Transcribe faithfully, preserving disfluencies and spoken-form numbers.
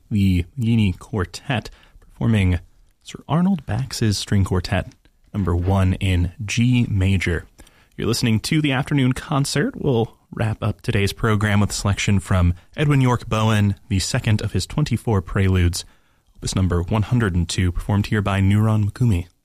the Maggini Quartet, performing Sir Arnold Bax's String Quartet, number one in G major. You're listening to the Afternoon Concert. We'll wrap up today's program with a selection from Edwin York Bowen, the second of his twenty-four preludes, opus number one hundred two, performed here by Nuron Mukumi.